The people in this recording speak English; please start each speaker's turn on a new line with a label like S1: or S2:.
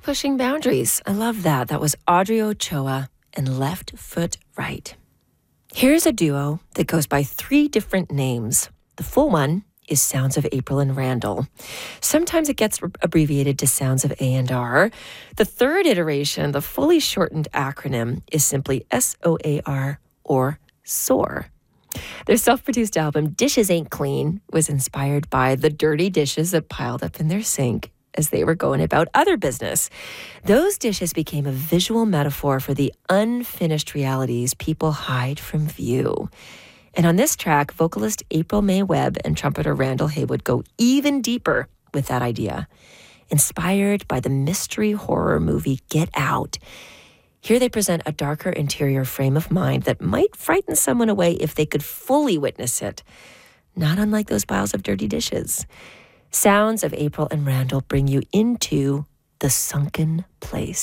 S1: pushing boundaries. I love that. That was Audrey Ochoa and Left Foot Right. Here's a duo that goes by 3 different names. The full one is Sounds of April and Randall. Sometimes it gets abbreviated to Sounds of A&R. The third iteration, the fully shortened acronym, is simply SOAR or SOAR. Their self-produced album, Dishes Ain't Clean, was inspired by the dirty dishes that piled up in their sink as they were going about other business. Those dishes became a visual metaphor for the unfinished realities people hide from view. And on this track, vocalist April May Webb and trumpeter Randall Haywood go even deeper with that idea. Inspired by the mystery horror movie Get Out, here they present a darker interior frame of mind that might frighten someone away if they could fully witness it. Not unlike those piles of dirty dishes. Sounds of April and Randall bring you into the sunken place.